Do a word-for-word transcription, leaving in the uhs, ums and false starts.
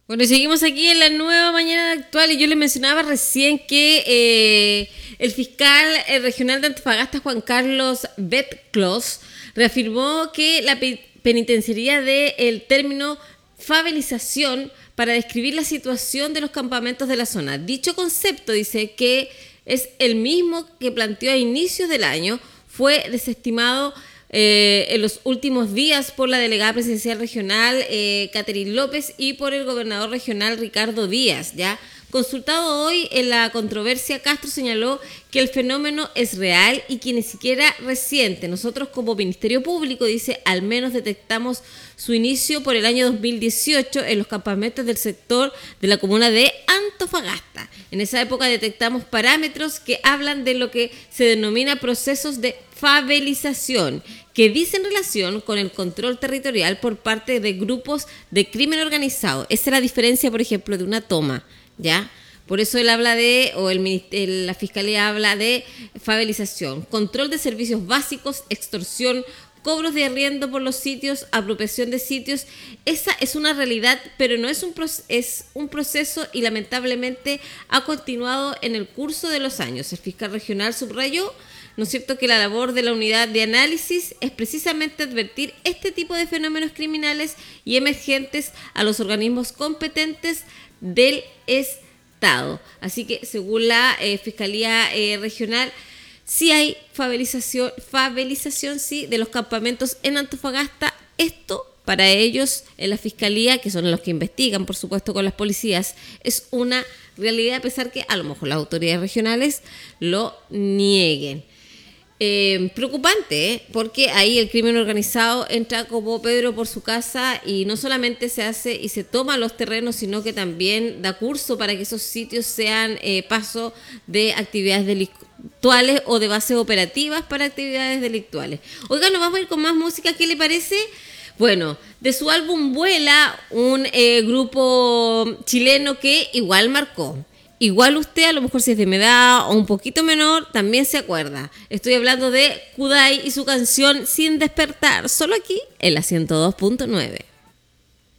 Bueno, y seguimos aquí en la nueva mañana actual y yo les mencionaba recién que eh, el fiscal eh, regional de Antofagasta, Juan Carlos Betclos, reafirmó que la pe- penitenciaría del término favelización para describir la situación de los campamentos de la zona. Dicho concepto dice que es el mismo que planteó a inicios del año, fue desestimado Eh, en los últimos días por la delegada presidencial regional eh, Catherine López y por el gobernador regional Ricardo Díaz. ¿Ya? Consultado hoy en la controversia, Castro señaló que el fenómeno es real y que ni siquiera reciente. Nosotros como Ministerio Público, dice, al menos detectamos su inicio por el año dos mil dieciocho en los campamentos del sector de la comuna de Antofagasta. En esa época detectamos parámetros que hablan de lo que se denomina procesos de favelización, que dicen relación con el control territorial por parte de grupos de crimen organizado. Esa es la diferencia, por ejemplo, de una toma, ¿ya? Por eso él habla de, o el, el, la Fiscalía habla de favelización, control de servicios básicos, extorsión, cobros de arriendo por los sitios, apropiación de sitios. Esa es una realidad, pero no es un, es un proceso y lamentablemente ha continuado en el curso de los años. El fiscal regional subrayó, ¿no es cierto?, que la labor de la unidad de análisis es precisamente advertir este tipo de fenómenos criminales y emergentes a los organismos competentes del Estado. Así que, según la eh, Fiscalía eh, Regional, sí hay favelización, favelización sí, de los campamentos en Antofagasta. Esto, para ellos, en la Fiscalía, que son los que investigan, por supuesto, con las policías, es una realidad, a pesar que a lo mejor las autoridades regionales lo nieguen. Eh, preocupante, ¿eh? Porque ahí el crimen organizado entra como Pedro por su casa y no solamente se hace y se toma los terrenos, sino que también da curso para que esos sitios sean eh, paso de actividades delictuales o de bases operativas para actividades delictuales. Oiga, nos vamos a ir con más música, ¿qué le parece? Bueno, de su álbum Vuela, un eh, grupo chileno que igual marcó. Igual usted, a lo mejor si es de mi edad o un poquito menor, también se acuerda. Estoy hablando de Kudai y su canción Sin Despertar, solo aquí en la ciento dos punto nueve.